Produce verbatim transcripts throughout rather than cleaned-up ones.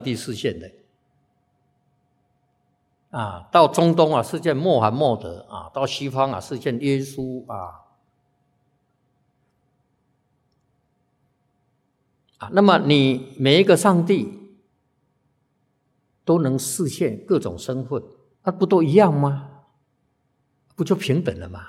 地示现的啊，到中东啊示现穆罕默德啊，到西方啊示现耶稣啊啊，那么你每一个上帝都能示现各种身份，那不都一样吗？不就平等了吗？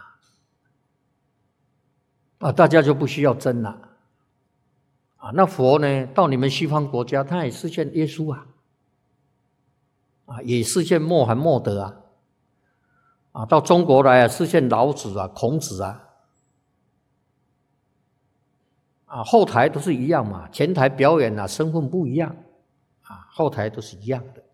啊，大家就不需要争了啊。那佛呢，到你们西方国家，他也示现耶稣啊，啊，也示现穆罕默德啊，啊，到中国来啊，示现老子啊、孔子啊，啊，后台都是一样嘛，前台表演啊，身份不一样啊，后台都是一样的。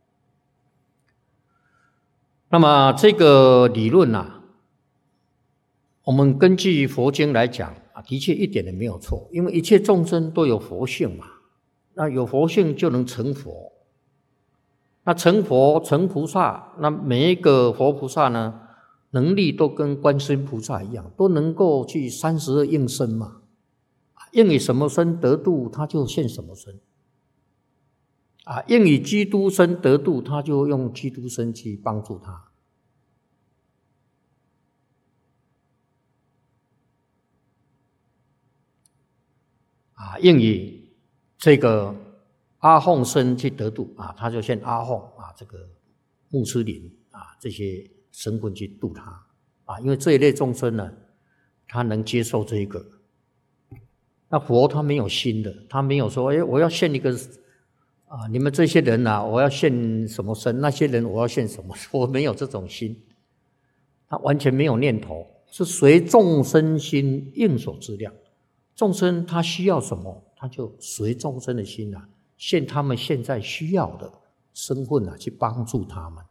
那么这个理论啊，我们根据佛经来讲啊，的确一点也没有错，因为一切众生都有佛性嘛，那有佛性就能成佛，那成佛成菩萨，那每一个活菩萨呢，能力都跟观世音菩萨一样，都能够去三十二应身嘛，应以什么身得度，他就现什么身啊，应以基督身得度，他就用基督身去帮助他。啊，应以这个阿訇身去得度啊，他就现阿訇啊，这个穆斯林啊这些身份去度他啊，因为这一类众生呢，他能接受这一个。那佛他没有心的，他没有说，哎，我要现一个啊，你们这些人啊，我要现什么身，那些人我要现什么，我没有这种心，他完全没有念头，是随众生心应所知量。众生他需要什么，他就随众生的心啊，现他们现在需要的身份啊，去帮助他们。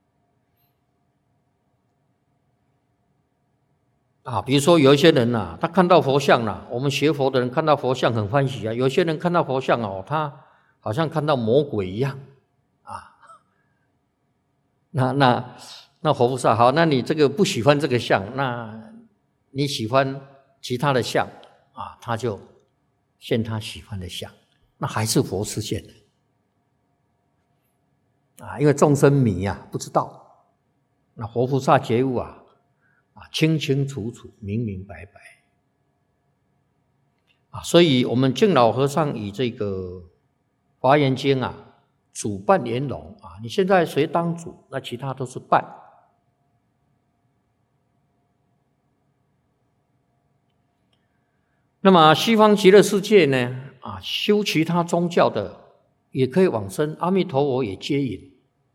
啊，比如说有一些人啊，他看到佛像啊，我们学佛的人看到佛像很欢喜啊，有些人看到佛像哦，他好像看到魔鬼一样啊。那那那佛菩萨好，那你这个不喜欢这个像，那你喜欢其他的像啊，他就现他喜欢的像，那还是佛示现的啊，因为众生迷啊，不知道，那佛菩萨觉悟啊，啊，清清楚楚，明明白白啊，所以我们净老和尚以这个华严经啊，主办圆融啊，你现在谁当主，那其他都是伴。那么西方极乐世界呢？啊，修其他宗教的也可以往生，阿弥陀佛也接引。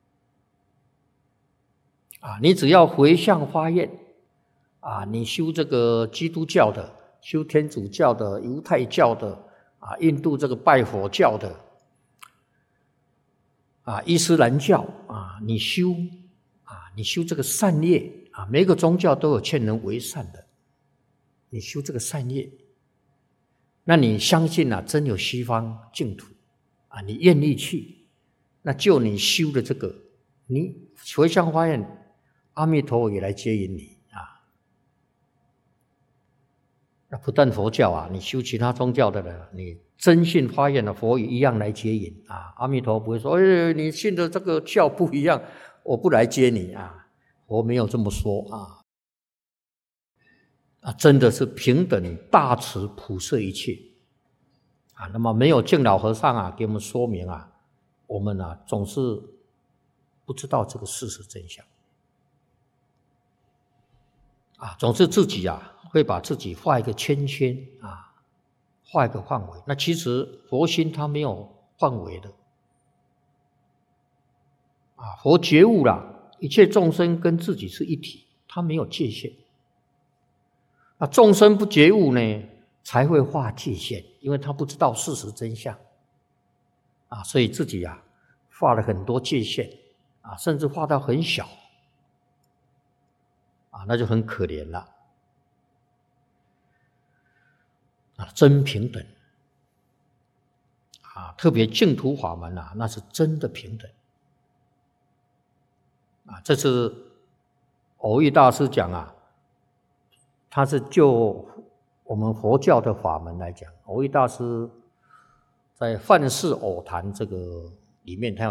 啊，你只要回向发愿，啊，你修这个基督教的，修天主教的，犹太教的，啊，印度这个拜火教的，啊，伊斯兰教啊，你修啊，你修这个善业啊，每个宗教都有劝人为善的，你修这个善业。那你相信啊，真有西方净土啊，你愿意去，那就你修的这个，你回向发愿，阿弥陀佛也来接引你啊。那不但佛教啊，你修其他宗教的人，你真信发愿的佛也一样来接引啊。阿弥陀佛不会说，哎，你信的这个教不一样，我不来接你啊。佛没有这么说啊。啊，真的是平等大慈普摄一切啊！那么没有净老和尚啊，给我们说明啊，我们啊总是不知道这个事实真相啊，总是自己啊会把自己画一个圈圈啊，画一个范围。那其实佛心它没有范围的啊，佛觉悟了，一切众生跟自己是一体，它没有界限。那众生不觉悟呢，才会画界限，因为他不知道事实真相啊，所以自己啊画了很多界限啊，甚至画到很小啊，那就很可怜了啊，真平等啊，特别净土法门啊，那是真的平等啊。这是蕅益大师讲啊，他是就我们佛教的法门来讲，蕅益大师在《梵世偶谈》这个里面他